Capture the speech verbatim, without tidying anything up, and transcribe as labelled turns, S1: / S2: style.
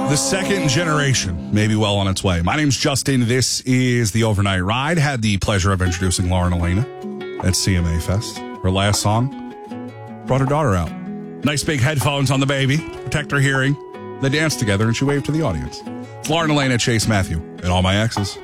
S1: The second generation may be well on its way. My name's Justin. This is The Overnight Ride. Had the pleasure of introducing Lauren Elena at C M A Fest. Her last song brought her daughter out. Nice big headphones on the baby, protect her hearing. They danced together and she waved to the audience. It's Lauren Elena, Chase Matthew, and all my exes.